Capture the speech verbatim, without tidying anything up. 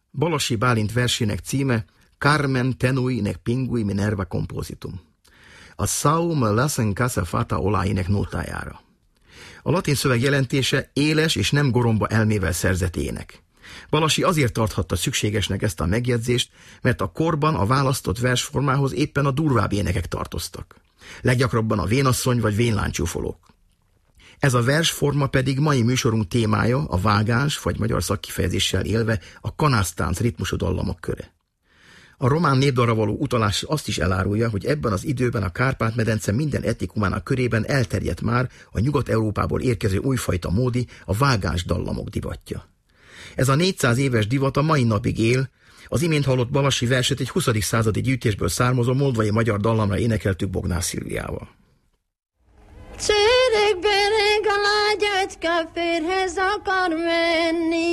Balassi Bálint versének címe Carmen tenui nec pingui Minerva compositum. A Saum lassen casa fata oláinek nótájára. A latin szöveg jelentése éles és nem goromba elmével szerzett ének. Balassi azért tarthatta szükségesnek ezt a megjegyzést, mert a korban a választott versformához éppen a durvább énekek tartoztak. Leggyakrabban a vénasszony vagy vénláncsúfolók. Ez a versforma pedig mai műsorunk témája, a vágáns, vagy magyar szakkifejezéssel élve a kanásztánc ritmusú dallamok köre. A román népdalra való utalás azt is elárulja, hogy ebben az időben a Kárpát-medence minden etnikumának körében elterjedt már a Nyugat-Európából érkező újfajta módi, a vágáns dallamok divatja. Ez a négyszáz éves divat a mai napig él, az imént hallott balassi verset egy huszadik századi gyűjtésből származó moldvai magyar dallamra énekeltük Bognár Szilviával. Csereg-bereg a lágy agyka férhez akar menni,